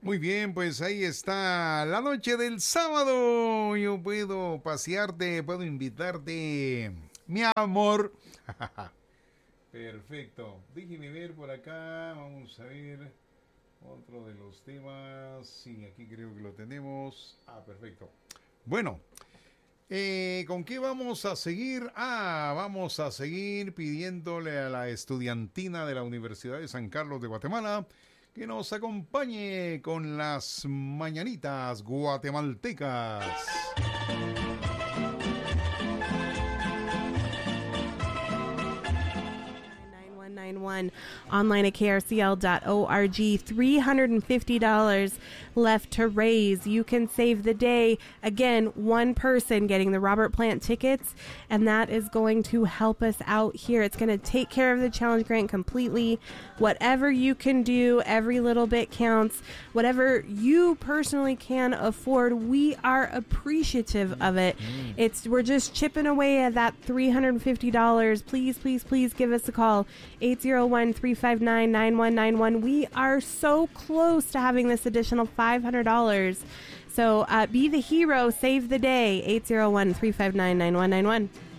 Muy bien, pues ahí está la noche del sábado. Yo puedo pasearte, puedo invitarte, mi amor. Perfecto. Déjeme ver por acá. Vamos a ver otro de los temas. Sí, aquí creo que lo tenemos. Perfecto. Bueno, ¿con qué vamos a seguir? Vamos a seguir pidiéndole a la estudiantina de la Universidad de San Carlos de Guatemala que nos acompañe con las mañanitas guatemaltecas. 9191 online at krcl.org. $350 left to raise. You can save the day. Again, one person getting the Robert Plant tickets, and that is going to help us out here. It's going to take care of the challenge grant completely. Whatever you can do, every little bit counts. Whatever you personally can afford, we are appreciative of it. We're just chipping away at that $350. Please, please, please give us a call. 801-359-9191. We are so close to having this additional $500. So be the hero, save the day. 801-359-9191.